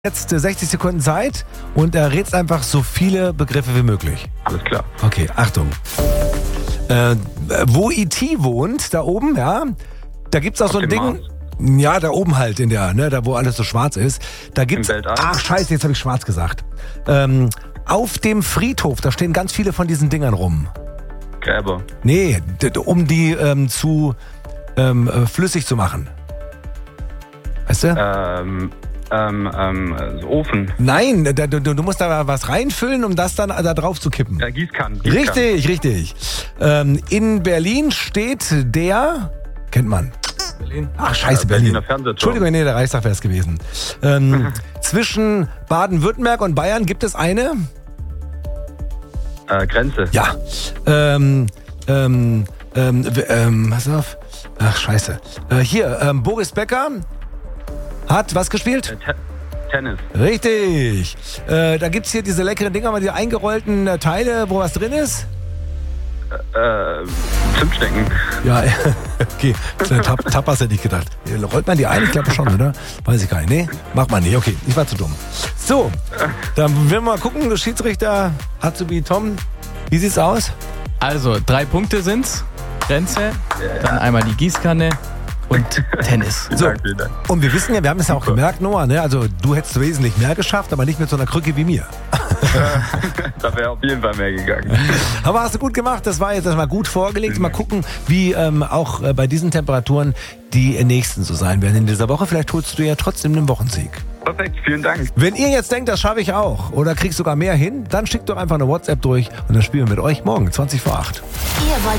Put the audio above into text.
Jetzt 60 Sekunden Zeit und errätst einfach so viele Begriffe wie möglich. Alles klar. Okay, Achtung. Wo E.T. wohnt, da oben, ja, da gibt's auch so ein Ding. Ja, da oben halt in der, ne, da wo alles so schwarz ist. Da gibt's. Ach scheiße, jetzt habe ich schwarz gesagt. Auf dem Friedhof, da stehen ganz viele von diesen Dingern rum. Gräber. Nee, um die flüssig zu machen. Weißt du? Ofen. Nein, du musst da was reinfüllen, um das dann da drauf zu kippen. Gießkannen. Richtig. In Berlin steht der... Kennt man. Berlin. Ach, scheiße, Berlin. Fernsehturm. Entschuldigung, nee, der Reichstag wäre es gewesen. Zwischen Baden-Württemberg und Bayern gibt es eine... Grenze. Ja. Pass auf. Ach, scheiße. Hier, Boris Becker hat was gespielt? Tennis. Richtig. Da gibt's hier diese leckeren Dinger, die eingerollten Teile, wo was drin ist. Zimtstecken. Ja, okay. Tapas hätte ich gedacht. Rollt man die ein? Ich glaube schon, oder? Weiß ich gar nicht. Nee, macht man nicht. Okay, ich war zu dumm. So, dann werden wir mal gucken. Schiedsrichter Hatsubi Tom, wie sieht's aus? Also, 3 Punkte sind's. Grenze, dann einmal die Gießkanne und Tennis. So, und wir wissen ja, wir haben es ja auch gemerkt, Noah, ne? Also du hättest wesentlich mehr geschafft, aber nicht mit so einer Krücke wie mir. Da wäre auf jeden Fall mehr gegangen. Aber hast du gut gemacht, das war jetzt erstmal gut vorgelegt. Mal gucken, wie auch bei diesen Temperaturen die nächsten so sein werden in dieser Woche. Vielleicht holst du ja trotzdem einen Wochensieg. Perfekt, vielen Dank. Wenn ihr jetzt denkt, das schaffe ich auch oder kriegst sogar mehr hin, dann schickt doch einfach eine WhatsApp durch und dann spielen wir mit euch morgen 20 vor 8. Ihr wollt